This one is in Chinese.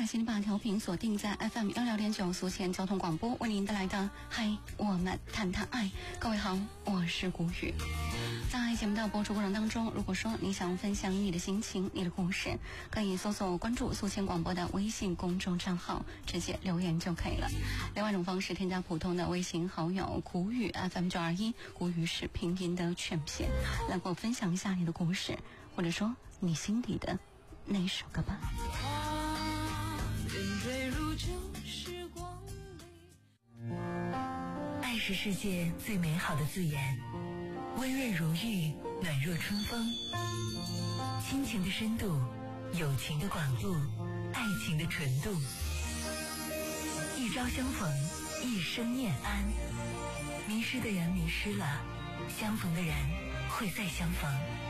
请你把调频锁定在 FM16.9宿迁交通广播，为您带来的嗨，我们谈谈爱。各位好，我是古雨。在节目的播出过程当中，如果说你想分享你的心情、你的故事，可以搜索关注宿迁广播的微信公众账号，直接留言就可以了。另外一种方式，添加普通的微信好友古雨 FM921，古雨是拼音的全拼，来给我分享一下你的故事，或者说你心底的那首歌吧。 爱是世界最美好的字眼，温润如玉，暖若春风。亲情的深度，友情的广度，爱情的纯度。一朝相逢，一生念安。迷失的人迷失了，相逢的人会再相逢。